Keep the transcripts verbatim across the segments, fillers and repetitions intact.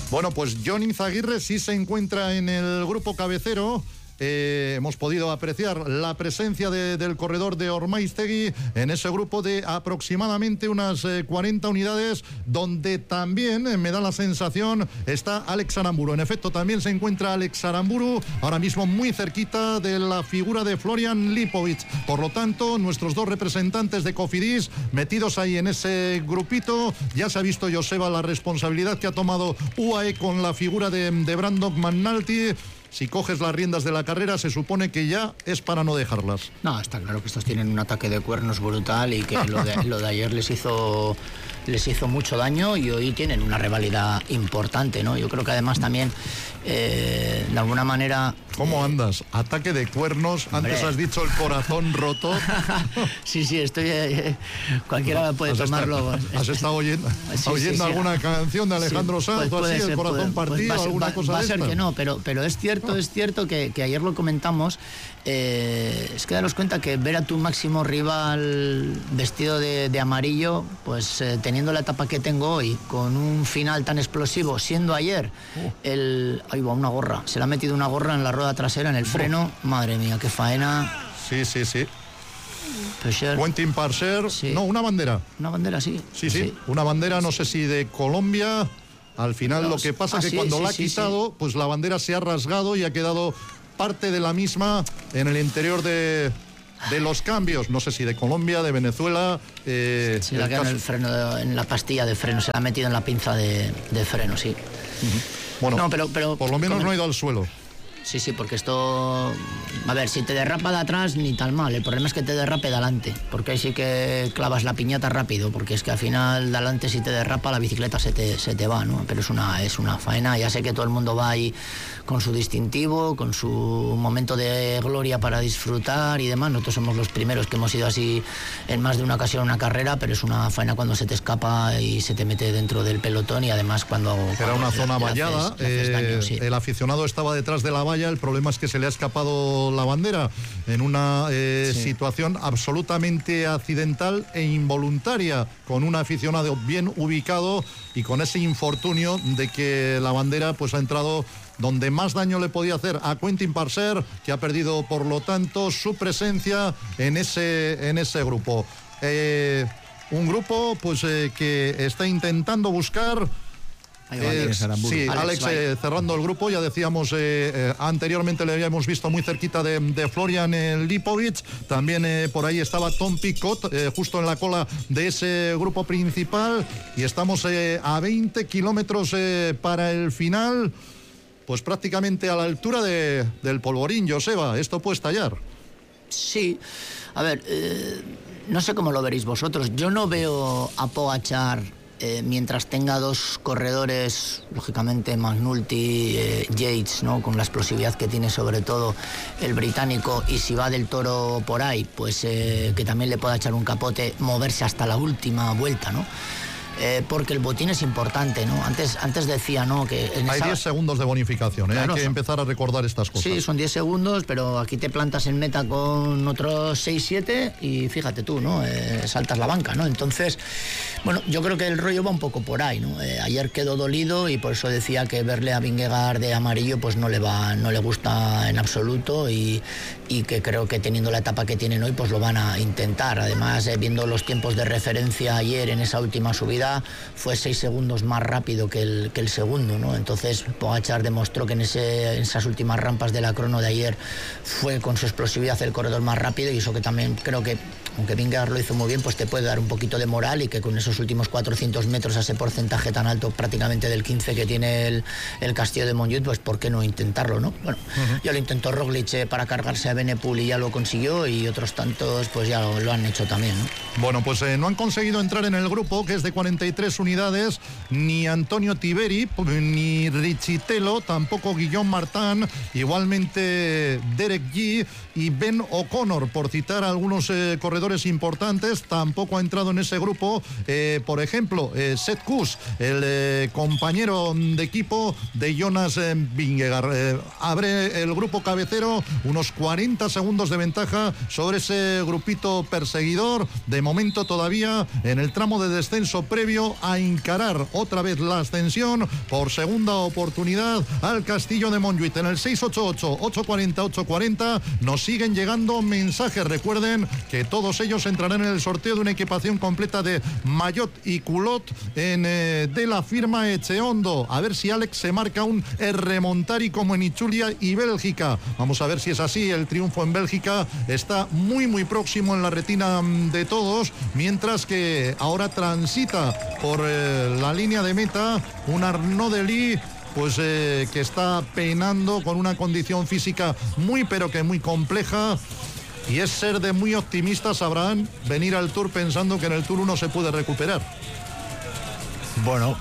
Bueno, pues Jon Izagirre sí se encuentra en el grupo cabecero. Eh, hemos podido apreciar la presencia de, del corredor de Ormaiztegui en ese grupo de aproximadamente unas eh, cuarenta unidades, donde también eh, me da la sensación está Alex Aramburu. En efecto, también se encuentra Alex Aramburu, ahora mismo muy cerquita de la figura de Florian Lipovic. Por lo tanto, nuestros dos representantes de Cofidis metidos ahí en ese grupito. Ya se ha visto, Joseba, la responsabilidad que ha tomado U A E con la figura de, de Brandon McNulty. Si coges las riendas de la carrera, se supone que ya es para no dejarlas. No, está claro que estos tienen un ataque de cuernos brutal y que lo de, lo de ayer les hizo les hizo mucho daño y hoy tienen una rivalidad importante, ¿no? Yo creo que además también, eh, de alguna manera... ¿Cómo eh, andas? Ataque de cuernos, hombre. Antes has dicho el corazón roto. Sí, sí, estoy... Eh, cualquiera puede ¿Has tomarlo. Estado, ¿Has estado oyendo, sí, oyendo sí, sí, alguna sí. canción de Alejandro Sí, Sanz, pues así, ser, el corazón pues, partido, pues va, alguna va, cosa va de a ser estas? que no, pero, pero es cierto, no. es cierto que, que ayer lo comentamos. Eh, es que daros cuenta que ver a tu máximo rival vestido de, de amarillo, pues eh, teniendo la etapa que tengo hoy, con un final tan explosivo, siendo ayer uh. el... Ahí va, una gorra, se le ha metido una gorra en la rueda trasera, en el freno, uh. madre mía, qué faena. Sí, sí, sí. Parser. Quentin Parser, sí. No, una bandera. Una bandera, sí. Sí, sí, sí. Una bandera, no sé si de Colombia. Al final no, lo que pasa es ah, que sí, cuando sí, la ha sí, quitado, sí. pues la bandera se ha rasgado y ha quedado parte de la misma en el interior de, de los cambios. No sé si de Colombia, de Venezuela. Eh, sí, la queda en el freno, de, en la pastilla de freno, se la ha metido en la pinza de, de freno, sí. Uh-huh. Bueno, no, pero, pero, por lo menos como... no ha ido al suelo. Sí, sí, porque esto... A ver, si te derrapa de atrás, ni tan mal. El problema es que te derrape de adelante, porque ahí sí que clavas la piñata rápido, porque es que al final de adelante si te derrapa la bicicleta se te, se te va, ¿no? Pero es una, es una faena. Ya sé que todo el mundo va ahí con su distintivo, con su momento de gloria para disfrutar y demás. Nosotros somos los primeros que hemos ido así en más de una ocasión en una carrera, pero es una faena cuando se te escapa y se te mete dentro del pelotón y además cuando... Era cuando una zona le, vallada, le haces, le haces daño, eh, sí. El aficionado estaba detrás de la valla. El problema es que se le ha escapado la bandera en una eh, sí. situación absolutamente accidental e involuntaria, con un aficionado bien ubicado y con ese infortunio de que la bandera pues ha entrado donde más daño le podía hacer a Quentin Parser, que ha perdido por lo tanto su presencia en ese, en ese grupo. Eh, un grupo pues eh, que está intentando buscar... Eh, sí, Alex, Alex eh, cerrando el grupo, ya decíamos eh, eh, anteriormente le habíamos visto muy cerquita de, de Florian eh, Lipovic, también eh, por ahí estaba Tom Picot, eh, justo en la cola de ese grupo principal, y estamos eh, a veinte kilómetros eh, para el final, pues prácticamente a la altura de, del polvorín. Joseba, esto puede estallar. Sí, a ver, eh, no sé cómo lo veréis vosotros, yo no veo a Pogačar Eh, mientras tenga dos corredores, lógicamente McNulty, eh, Yates, ¿no? Con la explosividad que tiene sobre todo el británico, y si va del Toro por ahí, pues eh, que también le pueda echar un capote, moverse hasta la última vuelta, ¿no? Eh, porque el botín es importante, ¿no? Antes, antes decía, ¿no? Que en hay esa... diez segundos de bonificación, ¿eh? Claro, hay que son... empezar a recordar estas cosas. Sí, son diez segundos, pero aquí te plantas en meta con otros seis siete y fíjate tú, ¿no? Eh, saltas la banca, ¿no? Entonces, bueno, yo creo que el rollo va un poco por ahí, ¿no? Eh, ayer quedó dolido y por eso decía que verle a Vingegaard de amarillo pues no le va, no le gusta en absoluto y, y que creo que teniendo la etapa que tienen hoy pues lo van a intentar. Además, eh, viendo los tiempos de referencia ayer en esa última subida, fue seis segundos más rápido que el, que el segundo, ¿no? Entonces Pogačar demostró que en, ese, en esas últimas rampas de la crono de ayer fue con su explosividad el corredor más rápido, y eso que también creo que, aunque Vingegaard lo hizo muy bien, pues te puede dar un poquito de moral, y que con esos últimos cuatrocientos metros a ese porcentaje tan alto, prácticamente del quince que tiene el, el Castillo de Montjuïc, pues por qué no intentarlo, ¿no? Bueno, uh-huh. Ya lo intentó Roglic eh, para cargarse a Benepul y ya lo consiguió, y otros tantos pues ya lo, lo han hecho también, ¿no? Bueno, pues eh, no han conseguido entrar en el grupo, que es de cuarenta y tres unidades, ni Antonio Tiberi, ni Richitelo, tampoco Guillaume Martin, igualmente Derek Yee y Ben O'Connor, por citar a algunos eh, corredores corredores importantes. Tampoco ha entrado en ese grupo, eh, por ejemplo, eh, Sepp Kuss, el eh, compañero de equipo de Jonas eh, Vingegaard. Eh, abre el grupo cabecero, unos cuarenta segundos de ventaja sobre ese grupito perseguidor. De momento todavía en el tramo de descenso previo a encarar otra vez la ascensión por segunda oportunidad al Castillo de Montjuïc. En el seis ocho ocho, ocho cuarenta, ocho cuarenta nos siguen llegando mensajes. Recuerden que todos ellos entrarán en el sorteo de una equipación completa de maillot y culot en, eh, de la firma Echeondo. A ver si Alex se marca un remontari como en Itzulia y Bélgica. Vamos a ver si es así. El triunfo en Bélgica está muy muy próximo en la retina de todos, mientras que ahora transita por eh, la línea de meta un Arnaud Delis, pues eh, que está penando con una condición física muy pero que muy compleja. Y es ser de muy optimistas, Abraham, venir al Tour pensando que en el Tour uno se puede recuperar. Bueno,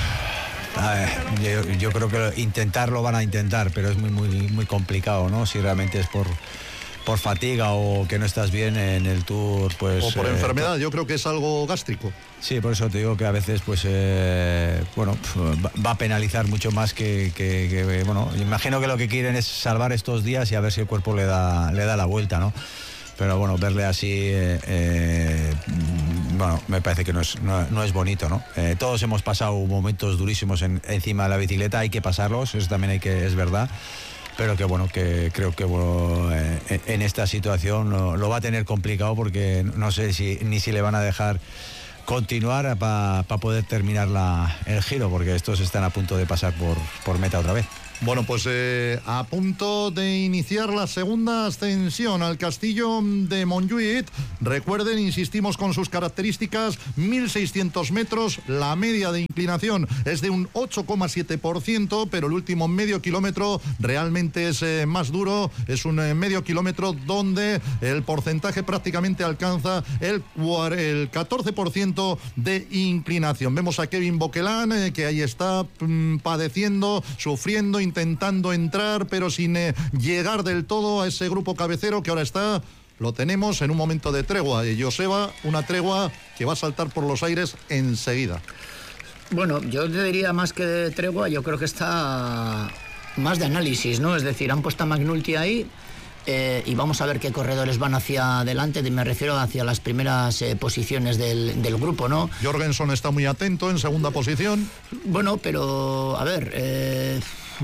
a ver, yo, yo creo que intentarlo van a intentar, pero es muy muy muy complicado, ¿no? Si realmente es por por fatiga o que no estás bien en el Tour, pues... O por eh, enfermedad, por... yo creo que es algo gástrico. Sí, por eso te digo que a veces, pues, eh, bueno, va a penalizar mucho más que, que, que, bueno, imagino que lo que quieren es salvar estos días y a ver si el cuerpo le da, le da la vuelta, ¿no? Pero bueno, verle así, eh, eh, bueno, me parece que no es, no, no es bonito, ¿no? Eh, todos hemos pasado momentos durísimos en, encima de la bicicleta, hay que pasarlos, eso también hay que, es verdad. Pero que bueno, que creo que bueno, eh, en esta situación lo, lo va a tener complicado porque no sé si ni si le van a dejar continuar para pa poder terminar la, el giro, porque estos están a punto de pasar por, por meta otra vez. Bueno, pues eh, a punto de iniciar la segunda ascensión al Castillo de Montjuïc. Recuerden, insistimos con sus características, mil seiscientos metros, la media de inclinación es de un ocho coma siete por ciento, pero el último medio kilómetro realmente es eh, más duro, es un eh, medio kilómetro donde el porcentaje prácticamente alcanza el, el catorce por ciento de inclinación. Vemos a Kevin Bouquelin, eh, que ahí está mm, padeciendo, sufriendo, intentando entrar, pero sin eh, llegar del todo a ese grupo cabecero que ahora está, lo tenemos en un momento de tregua. Y Joseba, una tregua que va a saltar por los aires enseguida. Bueno, yo te diría más que de tregua, yo creo que está más de análisis, ¿no? Es decir, han puesto a McNulty ahí, Eh, y vamos a ver qué corredores van hacia adelante, me refiero hacia las primeras eh, posiciones del, del grupo, ¿no? Jorgensen está muy atento en segunda posición. Bueno, pero a ver, eh,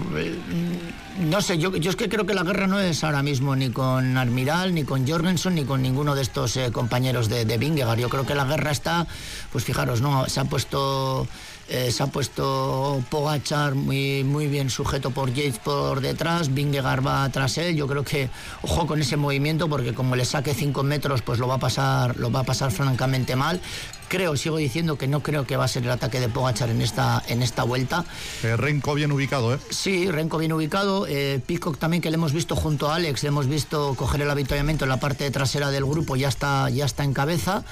no sé, yo, yo es que creo que la guerra no es ahora mismo ni con Admiral, ni con Jorgensen, ni con ninguno de estos eh, compañeros de, de Vingegaard. Yo creo que la guerra está, pues fijaros, ¿no? Se ha puesto... Eh, se ha puesto Pogačar muy, muy bien sujeto por Yates por detrás, Vingegaard va tras él. Yo creo que ojo con ese movimiento, porque como le saque cinco metros, pues lo va a pasar, lo va a pasar francamente mal. Creo, sigo diciendo que no creo que va a ser el ataque de Pogačar en esta, en esta vuelta. Eh, Renko bien ubicado, ¿eh? Sí, Renko bien ubicado. Eh, Pidcock también, que le hemos visto junto a Alex, le hemos visto coger el avituallamiento en la parte trasera del grupo, ya está, ya está en cabeza.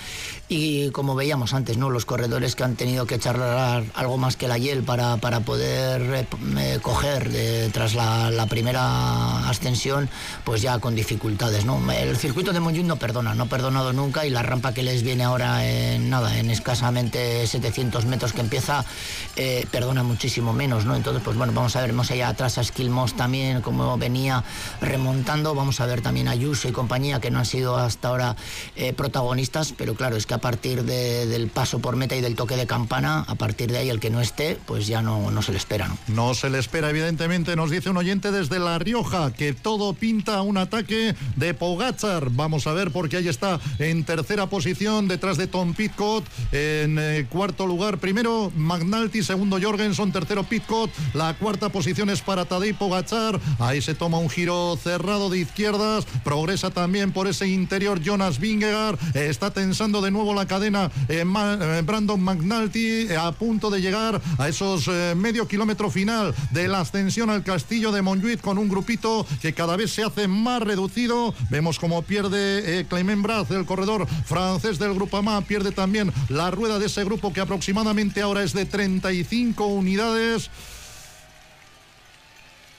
Y como veíamos antes, ¿no? Los corredores que han tenido que charlar algo más que la hiel para, para poder eh, eh, coger eh, tras la, la primera ascensión, pues ya con dificultades, ¿no? El circuito de Montjuïc no perdona, no ha perdonado nunca, y la rampa que les viene ahora en nada, en escasamente setecientos metros que empieza, eh, perdona muchísimo menos, ¿no? Entonces, pues bueno, vamos a ver, vemos allá atrás a Skilmos también, como venía remontando, vamos a ver también a Ayuso y compañía, que no han sido hasta ahora eh, protagonistas, pero claro, es que a partir de, del paso por meta y del toque de campana, a partir de ahí el que no esté, pues ya no, no se le espera, ¿no? No se le espera, evidentemente. Nos dice un oyente desde La Rioja que todo pinta a un ataque de Pogačar. Vamos a ver, porque ahí está en tercera posición, detrás de Tom Pidcock. En eh, cuarto lugar, primero McNulty, segundo Jorgensen, tercero Pidcock. La cuarta posición es para Tadej Pogačar. Ahí se toma un giro cerrado de izquierdas. Progresa también por ese interior Jonas Vingegaard. Eh, está tensando de nuevo la cadena eh, Ma, eh, Brandon McNulty, eh, a punto de llegar a esos eh, medio kilómetro final de la ascensión al Castillo de Montjuïc, con un grupito que cada vez se hace más reducido. Vemos cómo pierde eh, Clément Braz, el corredor francés del Groupama, pierde también la rueda de ese grupo, que aproximadamente ahora es de treinta y cinco unidades.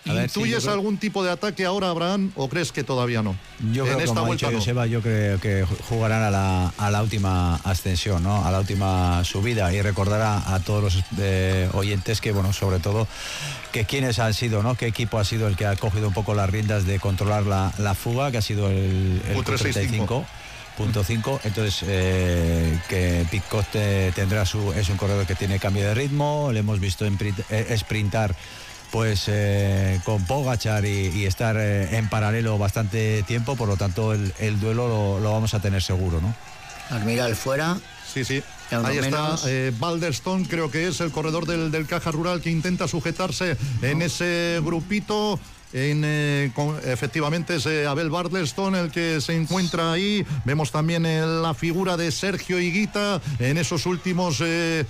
¿Intuyes sí, creo... algún tipo de ataque ahora, Abraham, o crees que todavía no? Yo creo, en esta como vuelta ha dicho no. Joseba, yo creo que jugarán a la, a la última ascensión, ¿no? A la última subida, y recordar a, a todos los eh, oyentes que, bueno, sobre todo, que quiénes han sido, ¿no? Qué equipo ha sido el que ha cogido un poco las riendas de controlar la, la fuga, que ha sido el, el treinta y cinco punto cinco. Entonces, eh, que Pidcock tendrá su, es un corredor que tiene cambio de ritmo, le hemos visto en, eh, sprintar pues eh, con Pogačar y, y estar eh, en paralelo bastante tiempo, por lo tanto el, el duelo lo, lo vamos a tener seguro, ¿no? Pues mira, el fuera. Sí, sí. Ahí está eh, Balderstone, creo que es el corredor del, del Caja Rural, que intenta sujetarse en ese grupito. En, eh, con, efectivamente es eh, Abel Balderstone el que se encuentra ahí. Vemos también eh, la figura de Sergio Higuita en esos últimos eh,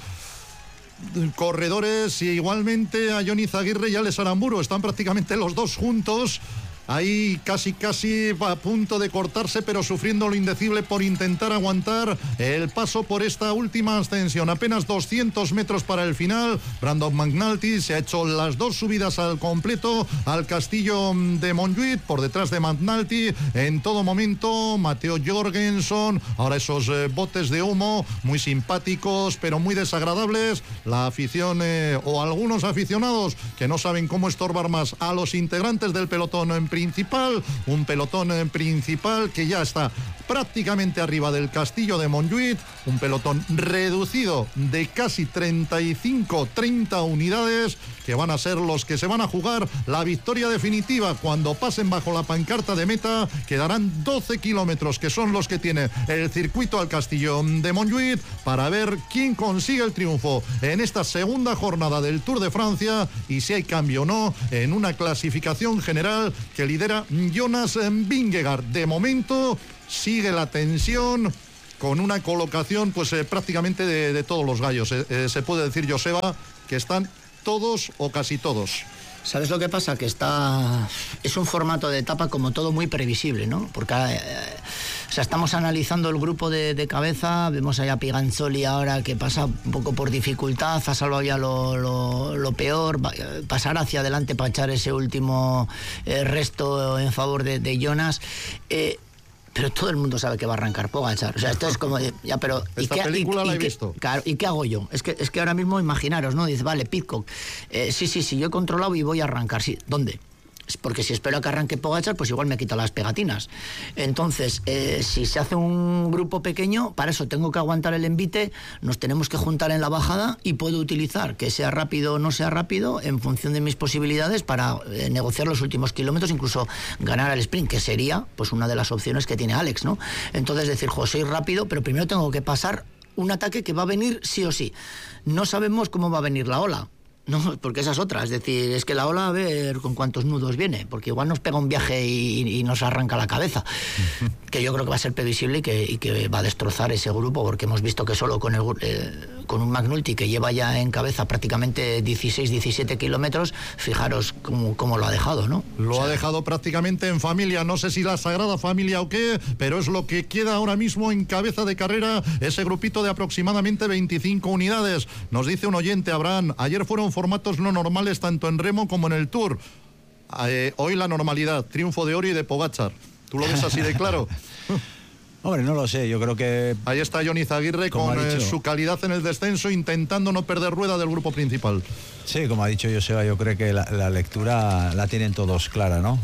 corredores, y igualmente a Johnny Zaguirre y Alex Aramburu. Están prácticamente los dos juntos, ahí casi casi a punto de cortarse, pero sufriendo lo indecible por intentar aguantar el paso por esta última ascensión. Apenas doscientos metros para el final. Brandon McNulty se ha hecho las dos subidas al completo al castillo de Montjuïc. Por detrás de McNulty en todo momento Matteo Jorgensen. Ahora esos eh, botes de humo muy simpáticos pero muy desagradables. La afición eh, o algunos aficionados que no saben cómo estorbar más a los integrantes del pelotón en principal, un pelotón principal que ya está prácticamente arriba del castillo de Montjuïc, un pelotón reducido de casi treinta y cinco treinta unidades, que van a ser los que se van a jugar la victoria definitiva. Cuando pasen bajo la pancarta de meta, quedarán doce kilómetros, que son los que tiene el circuito al castillo de Montjuïc, para ver quién consigue el triunfo en esta segunda jornada del Tour de Francia, y si hay cambio o no en una clasificación general que lidera Jonas Vingegaard. De momento sigue la tensión, con una colocación pues eh, prácticamente de, de todos los gallos. Eh, eh, se puede decir, Joseba, que están todos o casi todos. ¿Sabes lo que pasa? Que está... es un formato de etapa como todo muy previsible, ¿no? Porque eh, o sea, estamos analizando el grupo de, de cabeza, vemos allá a Piganzoli ahora que pasa un poco por dificultad, ha salvado ya lo, lo, lo peor, pasar hacia adelante para echar ese último eh, resto en favor de, de Jonas. Eh, Pero todo el mundo sabe que va a arrancar Pogačar. O sea, esto es como... Ya, pero, ¿y Esta qué, película y, la y he qué, visto. Claro, ¿y qué hago yo? Es que, es que ahora mismo imaginaros, ¿no? Dice, vale, Pidcock, eh, sí, sí, sí, yo he controlado y voy a arrancar. Sí, ¿dónde? Porque si espero a que arranque Pogačar, pues igual me quito las pegatinas. Entonces, eh, si se hace un grupo pequeño, para eso tengo que aguantar el envite, nos tenemos que juntar en la bajada y puedo utilizar, que sea rápido o no sea rápido, en función de mis posibilidades, para eh, negociar los últimos kilómetros, incluso ganar al sprint, que sería pues una de las opciones que tiene Alex, ¿no? Entonces, decir, jo, soy rápido, pero primero tengo que pasar un ataque que va a venir sí o sí. No sabemos cómo va a venir la ola. No, porque esa es otra, es decir, es que la ola a ver con cuántos nudos viene, porque igual nos pega un viaje y, y nos arranca la cabeza, uh-huh. que yo creo que va a ser previsible y que, y que va a destrozar ese grupo, porque hemos visto que solo con, el, eh, con un McNulty que lleva ya en cabeza prácticamente dieciséis diecisiete kilómetros, fijaros cómo, cómo lo ha dejado, ¿no? Lo o sea, ha dejado prácticamente en familia, no sé si la Sagrada Familia o qué, pero es lo que queda ahora mismo en cabeza de carrera, ese grupito de aproximadamente veinticinco unidades. Nos dice un oyente, Abraham, ayer fueron formatos no normales tanto en remo como en el Tour. Eh, hoy la normalidad, triunfo de Ori y de Pogačar. ¿Tú lo ves así de claro? Hombre, no lo sé, yo creo que... Ahí está Johnny Zaguirre con eh, su calidad en el descenso, intentando no perder rueda del grupo principal. Sí, como ha dicho Joseba, yo creo que la, la lectura la tienen todos clara, ¿no?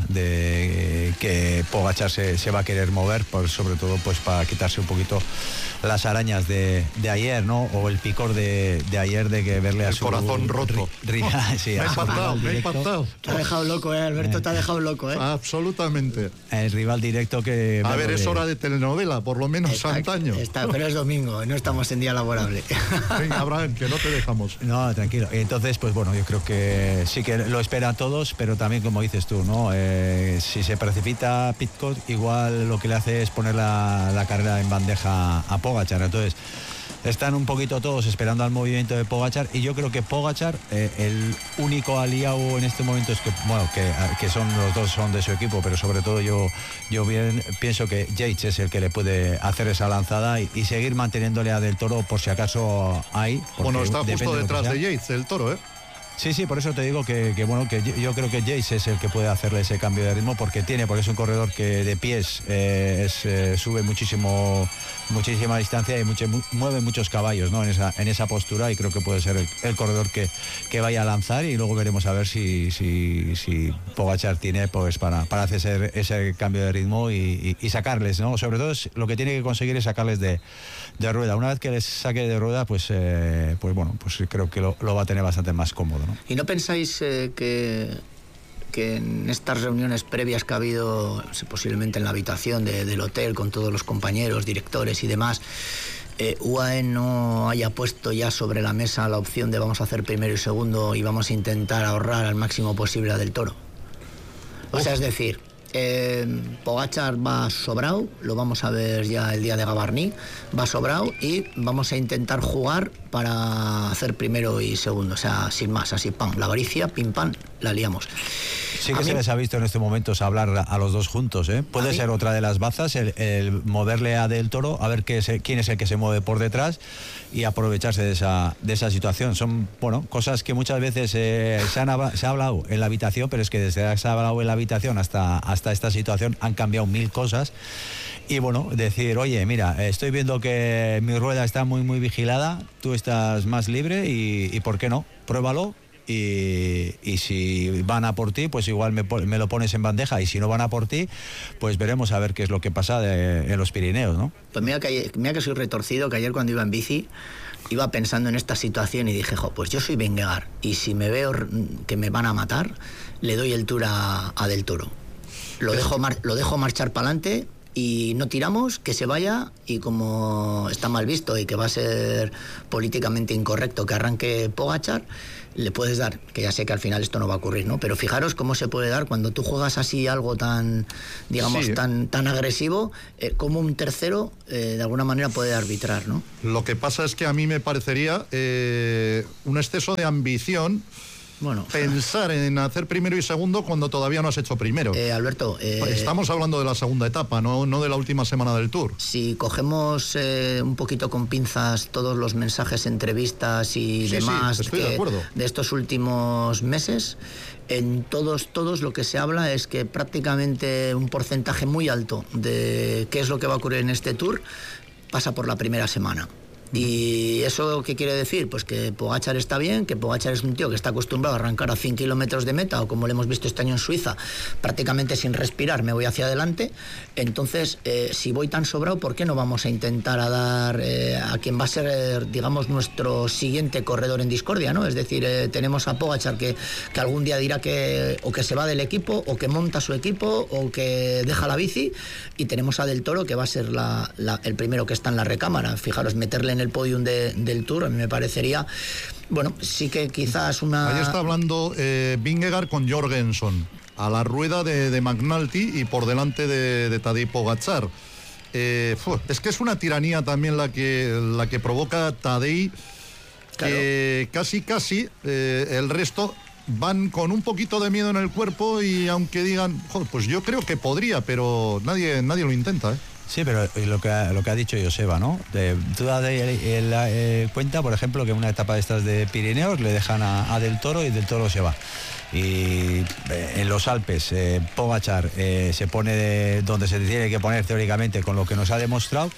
De que Pogačar se, se va a querer mover, por, sobre todo pues para quitarse un poquito las arañas de, de ayer, ¿no? O el picor de, de ayer de que verle a el su... corazón roto. Ri, ri, sí, me ha impactado, me ha impactado. Te ha dejado loco, ¿eh, Alberto? Te ha dejado loco, ¿eh? Absolutamente. El rival directo que... A ver, es de... hora de telenovela, por lo menos está, antaño. Está, pero es domingo, no estamos en día laborable. Venga, Abraham, que no te dejamos. No, tranquilo. Entonces, pues bueno, yo creo que sí que lo esperan todos, pero también, como dices tú, ¿no? Eh, si se precipita Pidcock, igual lo que le hace es poner la, la carrera en bandeja a Pogačar. Entonces, están un poquito todos esperando al movimiento de Pogačar, y yo creo que Pogačar, eh, el único aliado en este momento es que, bueno, que, que son los dos son de su equipo, pero sobre todo yo, yo bien pienso que Yates es el que le puede hacer esa lanzada y, y seguir manteniéndole a Del Toro por si acaso hay. Bueno, está justo detrás de Yates, el Toro, ¿eh? Sí, sí, por eso te digo que, que bueno, que yo, yo creo que Jace es el que puede hacerle ese cambio de ritmo porque tiene, porque es un corredor que de pies eh, es, eh, sube muchísimo, muchísima distancia y mucho, mueve muchos caballos, ¿no? En esa, en esa postura, y creo que puede ser el, el corredor que, que vaya a lanzar, y luego veremos a ver si, si, si Pogačar tiene pues para, para hacer ese, ese cambio de ritmo y, y, y sacarles, ¿no? Sobre todo es, lo que tiene que conseguir es sacarles de, de rueda. Una vez que les saque de rueda, pues, eh, pues bueno, pues creo que lo, lo va a tener bastante más cómodo, ¿no? ¿Y no pensáis eh, que, que en estas reuniones previas que ha habido, posiblemente en la habitación de, del hotel, con todos los compañeros, directores y demás, eh, U A E no haya puesto ya sobre la mesa la opción de vamos a hacer primero y segundo y vamos a intentar ahorrar al máximo posible a Del Toro? O sea, es decir, eh, Pogačar va sobrado, lo vamos a ver ya el día de Gavarní, va sobrado y vamos a intentar jugar para hacer primero y segundo, o sea, sin más, así pam, la avaricia, pim pam, la liamos. Sí que a se mí, les ha visto en estos momentos hablar a los dos juntos, ¿eh? Puede ser otra de las bazas, el, el moverle a Del Toro, a ver qué es, quién es el que se mueve por detrás y aprovecharse de esa, de esa situación. Son, bueno, cosas que muchas veces eh, se, han, se ha hablado en la habitación, pero es que desde que se ha hablado en la habitación hasta, hasta esta situación han cambiado mil cosas. Y bueno, decir, oye, mira, estoy viendo que mi rueda está muy, muy vigilada, tú estás más libre y, y ¿por qué no? Pruébalo. Y, y si van a por ti, pues igual me, me lo pones en bandeja, y si no van a por ti, pues veremos a ver qué es lo que pasa de, en los Pirineos, ¿no? Pues mira que, mira que soy retorcido, que ayer cuando iba en bici iba pensando en esta situación y dije, jo, pues yo soy Vingegaard y si me veo que me van a matar, le doy el tour a, a Del Toro. Lo dejo, mar, lo dejo marchar para adelante y no tiramos, que se vaya, y como está mal visto y que va a ser políticamente incorrecto que arranque Pogačar, le puedes dar, que ya sé que al final esto no va a ocurrir, ¿no? Pero fijaros cómo se puede dar cuando tú juegas así algo tan, digamos, sí. tan, tan agresivo, eh, como un tercero eh, de alguna manera puede arbitrar, ¿no? Lo que pasa es que a mí me parecería eh, un exceso de ambición. Bueno, pensar en hacer primero y segundo cuando todavía no has hecho primero. Eh, Alberto, eh, estamos hablando de la segunda etapa, no, no de la última semana del Tour. Si cogemos eh, un poquito con pinzas todos los mensajes, entrevistas y sí, demás sí, estoy que, de acuerdo. de estos últimos meses, en todos, todos lo que se habla es que prácticamente un porcentaje muy alto de qué es lo que va a ocurrir en este Tour pasa por la primera semana. ¿Y eso qué quiere decir? Pues que Pogačar está bien, que Pogačar es un tío que está acostumbrado a arrancar a cien kilómetros de meta, o como lo hemos visto este año en Suiza, prácticamente sin respirar, me voy hacia adelante. Entonces, eh, si voy tan sobrado, ¿por qué no vamos a intentar a dar eh, a quien va a ser, eh, digamos, nuestro siguiente corredor en discordia, ¿no? Es decir, eh, tenemos a Pogačar que, que algún día dirá que o que se va del equipo, o que monta su equipo, o que deja la bici, y tenemos a Del Toro que va a ser la, la, el primero que está en la recámara. Fijaros, meterle en el podium de, del Tour, a mí me parecería, bueno, sí que quizás una... Ahí está hablando eh, Vingegaard con Jorgensen, a la rueda de, de McNulty y por delante de, de Tadej Pogačar. Eh, es que es una tiranía también la que, la que provoca Tadej, claro. Que casi, casi eh, el resto van con un poquito de miedo en el cuerpo, y aunque digan, joder, pues yo creo que podría, pero nadie, nadie lo intenta, ¿eh? Sí, pero lo que ha, lo que ha dicho Joseba, ¿no? De, tú das de, el, el, cuenta, por ejemplo, que una etapa de estas de Pirineos le dejan a, a Del Toro y Del Toro se va. Y eh, en los Alpes eh, Pogačar eh, se pone de donde se tiene que poner teóricamente, con lo que nos ha demostrado.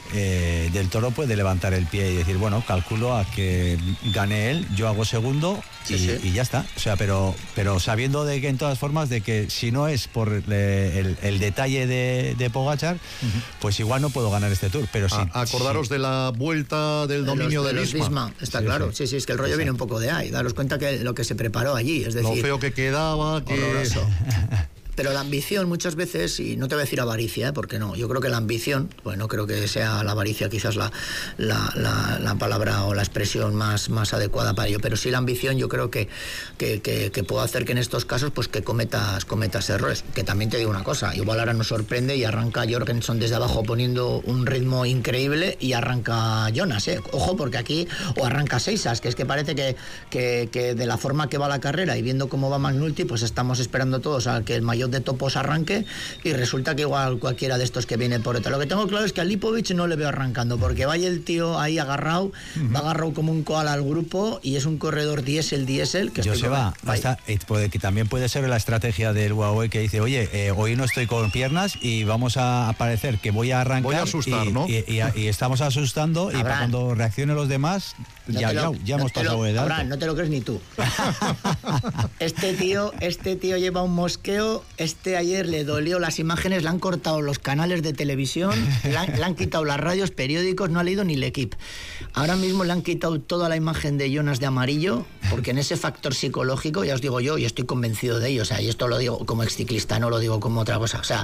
eh, Del Toro puede levantar el pie y decir, bueno, calculo a que gane él, yo hago segundo, sí, y, sí. y ya está. O sea, pero pero sabiendo de que en todas formas de que si no es por eh, el, el detalle de, de Pogačar, uh-huh. pues igual no puedo ganar este Tour. Pero sí, a, acordaros sí. de la vuelta del dominio de, los, de, de Visma. Está sí, claro, sí. sí, sí, es que el rollo sí. viene un poco de ahí. Daros cuenta que lo que se preparó allí, es decir, lo feo que quedaba, que... horroroso. Pero la ambición muchas veces, y no te voy a decir avaricia, ¿eh? Porque no, yo creo que la ambición, pues no creo que sea la avaricia quizás la, la, la, la palabra o la expresión más, más adecuada para ello, pero sí la ambición yo creo que, que, que, que puedo hacer que en estos casos pues que cometas, cometas errores. Que también te digo una cosa, igual ahora nos sorprende y arranca Jorgensen desde abajo poniendo un ritmo increíble y arranca Jonas, ¿eh? Ojo, porque aquí, o arranca Seisas, que es que parece que, que, que de la forma que va la carrera y viendo cómo va McNulty, pues estamos esperando todos a que el maillot kilómetros de topos arranque y resulta que igual cualquiera de estos que viene por detrás. Lo que tengo claro es que a Lipovic no le veo arrancando, porque vaya el tío ahí agarrado, uh-huh. va agarrado como un koala al grupo y es un corredor diésel, diésel. Que Joseba, hasta, puede, que también puede ser la estrategia del Huawei que dice, oye, eh, hoy no estoy con piernas y vamos a aparecer que voy a arrancar. Voy a asustar, y, ¿no? Y, y, y, y estamos asustando Abraham, y para cuando reaccionen los demás, no ya, lo, ya, ya no hemos pasado lo, de edad. Abraham, no te lo crees ni tú. Este tío, este tío lleva un mosqueo. Este ayer le dolió las imágenes, le han cortado los canales de televisión, le han, le han quitado las radios, periódicos, no ha leído ni el equipo. Ahora mismo le han quitado toda la imagen de Jonas de amarillo, porque en ese factor psicológico, ya os digo yo, y estoy convencido de ello, o sea, y esto lo digo como exciclista, no lo digo como otra cosa, o sea,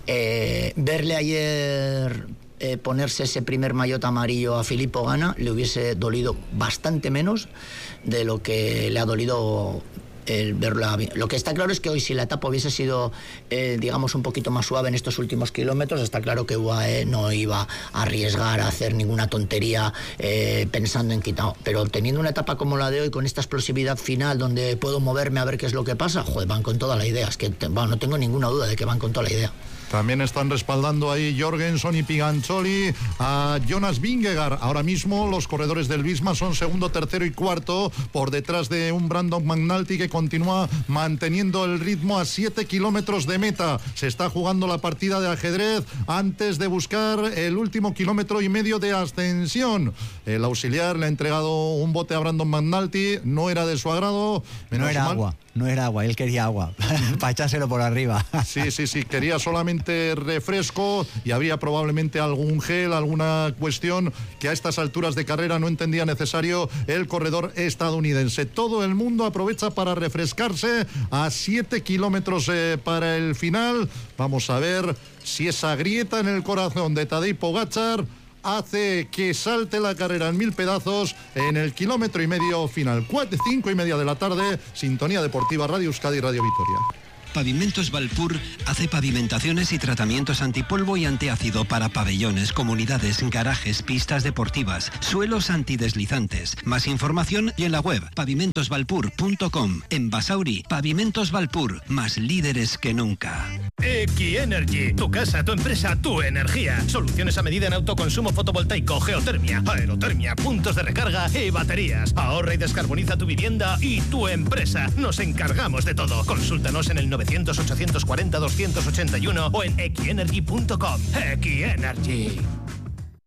eh, verle ayer eh, ponerse ese primer maillot amarillo a Filippo Ganna le hubiese dolido bastante menos de lo que le ha dolido el verla bien. Lo que está claro es que hoy, si la etapa hubiese sido eh, digamos un poquito más suave en estos últimos kilómetros, está claro que U A E no iba a arriesgar a hacer ninguna tontería eh, pensando en quitar, pero teniendo una etapa como la de hoy, con esta explosividad final donde puedo moverme a ver qué es lo que pasa, joder, van con toda la idea, es que bueno, no tengo ninguna duda de que van con toda la idea. También están respaldando ahí Jorgenson y Pigancholi a Jonas Vingegaard. Ahora mismo los corredores del Visma son segundo, tercero y cuarto, por detrás de un Brandon McNulty que continúa manteniendo el ritmo a siete kilómetros de meta. Se está jugando la partida de ajedrez antes de buscar el último kilómetro y medio de ascensión. El auxiliar le ha entregado un bote a Brandon McNulty, no era de su agrado. No era mal. agua. No era agua, él quería agua, para echárselo por arriba. Sí, sí, sí, quería solamente refresco y había probablemente algún gel, alguna cuestión que a estas alturas de carrera no entendía necesario el corredor estadounidense. Todo el mundo aprovecha para refrescarse a siete kilómetros eh, para el final. Vamos a ver si esa grieta en el corazón de Tadej Pogačar hace que salte la carrera en mil pedazos en el kilómetro y medio final. Cuatro, cinco y media de la tarde, Sintonía Deportiva, Radio Euskadi, Radio Vitoria. Pavimentos Valpur hace pavimentaciones y tratamientos antipolvo y antiácido para pabellones, comunidades, garajes, pistas deportivas, suelos antideslizantes. Más información y en la web pavimentos valpur punto com. En Basauri, Pavimentos Valpur, más líderes que nunca. X-Energy, tu casa, tu empresa, tu energía. Soluciones a medida en autoconsumo fotovoltaico, geotermia, aerotermia, puntos de recarga y baterías. Ahorra y descarboniza tu vivienda y tu empresa. Nos encargamos de todo. Consúltanos en el novecientos, ochocientos cuarenta, doscientos ochenta y uno o en x energy punto com. X-Energy.